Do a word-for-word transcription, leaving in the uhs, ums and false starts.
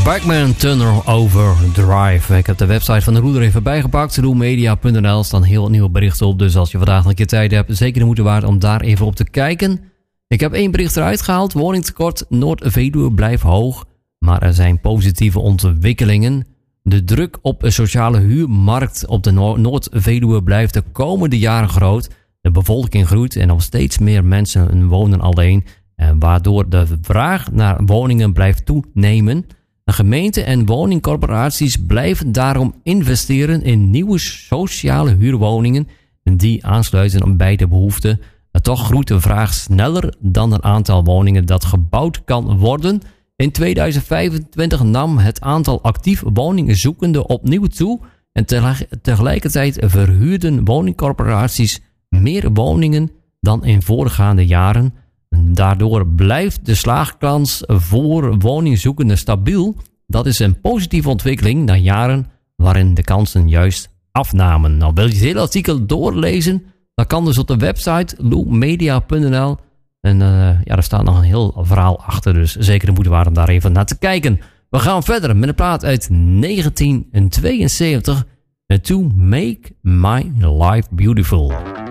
Bachman Tunnel Overdrive. Ik heb de website van de Roeder even bijgepakt. roemedia punt n l staan heel nieuwe berichten op. Dus als je vandaag nog een keer tijd hebt, zeker de moeite waard om daar even op te kijken. Ik heb één bericht eruit gehaald. Woningtekort Noord-Veluwe blijft hoog. Maar er zijn positieve ontwikkelingen. De druk op een sociale huurmarkt op de Noord-Veluwe blijft de komende jaren groot. De bevolking groeit en nog steeds meer mensen wonen alleen. En waardoor de vraag naar woningen blijft toenemen. De gemeente en woningcorporaties blijven daarom investeren in nieuwe sociale huurwoningen die aansluiten bij de behoeften. Toch groeit de vraag sneller dan het aantal woningen dat gebouwd kan worden. In tweeduizend vijfentwintig nam het aantal actief woningzoekenden opnieuw toe en tegelijkertijd verhuurden woningcorporaties meer woningen dan in voorgaande jaren. Daardoor blijft de slaagkans voor woningzoekenden stabiel. Dat is een positieve ontwikkeling na jaren waarin de kansen juist afnamen. Nou, wil je het hele artikel doorlezen? Dat kan dus op de website roemedia punt n l. En uh, ja, daar staat nog een heel verhaal achter. Dus zeker de moeite waard om daar even naar te kijken. We gaan verder met een plaat uit negentien tweeënzeventig. To Make My Life Beautiful.